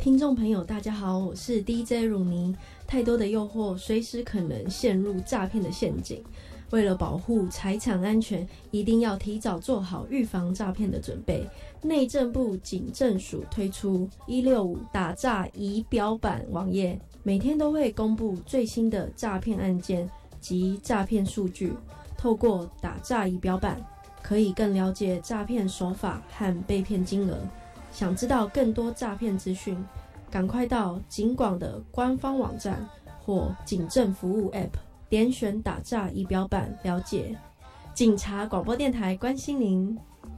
听众朋友大家好，我是 DJ 乳妮。太多的诱惑随时可能陷入诈骗的陷阱，为了保护财产安全，一定要提早做好预防诈骗的准备。内政部警政署推出165打诈仪表板网页，每天都会公布最新的诈骗案件及诈骗数据。透过打诈仪表板，可以更了解诈骗手法和被骗金额。想知道更多诈骗资讯，赶快到警广的官方网站或警政服务 App 点选打诈仪表板了解。警察广播电台关心您。